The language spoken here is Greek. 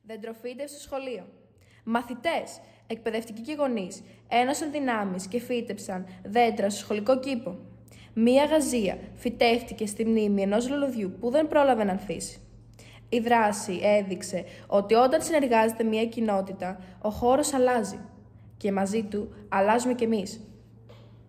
Δεντροφύτευση στο σχολείο. Μαθητές, εκπαιδευτικοί και γονείς ένωσαν δυνάμεις και φύτεψαν δέντρα στο σχολικό κήπο. Μία γαζία φυτεύτηκε στη μνήμη ενός λουλουδιού που δεν πρόλαβε να ανθίσει. Η δράση έδειξε ότι όταν συνεργάζεται μία κοινότητα, ο χώρος αλλάζει και μαζί του αλλάζουμε κι εμείς.